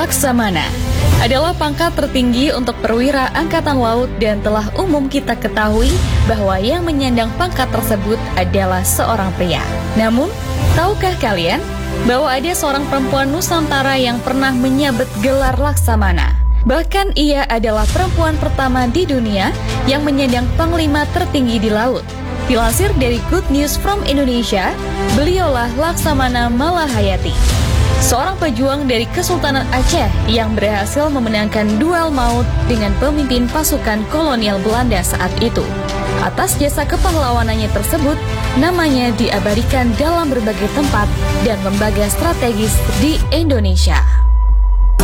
Laksamana adalah pangkat tertinggi untuk perwira angkatan laut dan telah umum kita ketahui bahwa yang menyandang pangkat tersebut adalah seorang pria. Namun, tahukah kalian bahwa ada seorang perempuan Nusantara yang pernah menyabet gelar Laksamana? Bahkan ia adalah perempuan pertama di dunia yang menyandang panglima tertinggi di laut. Dilansir dari Good News from Indonesia, beliaulah Laksamana Malahayati, seorang pejuang dari Kesultanan Aceh yang berhasil memenangkan duel maut dengan pemimpin pasukan kolonial Belanda saat itu. Atas jasa kepahlawanannya tersebut, namanya diabadikan dalam berbagai tempat dan lembaga strategis di Indonesia.